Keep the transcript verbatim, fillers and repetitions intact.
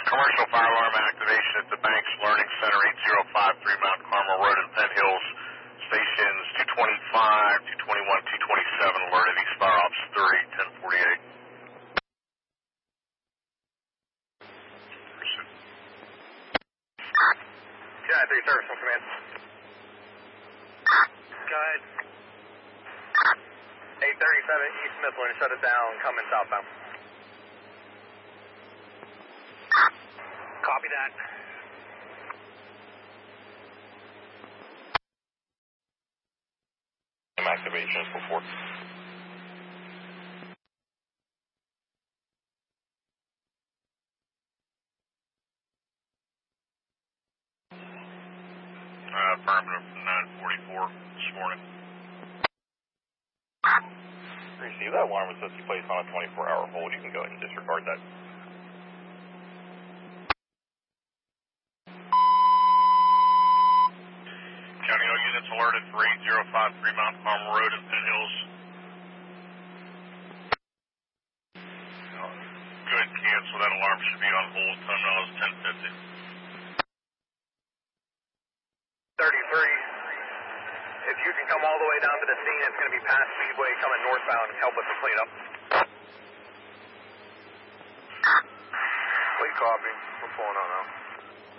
Commercial fire alarm activation at the Banks Learning Center, eight zero five three Mount Carmel Road in Penn Hills. Stations two twenty-five, two twenty-one, two twenty-seven, alerted East Fire Ops three, ten forty-eight. Yeah, three service from command. Go ahead. eight thirty-seven East Mifflin, shut it down, coming southbound. Copy that. Activations before. Uh, affirmative nine forty-four this morning. Receive that alarm was supposed to be placed on a twenty-four hour hold. You can go ahead and disregard that. County O units alerted for eight zero five three Mount Carmel Road in Penn Hills. Good, cancel that alarm, should be on hold. Time now is ten fifty. thirty-three, if you can come all the way down to the scene, it's going to be past Speedway coming northbound. Help us to clean up.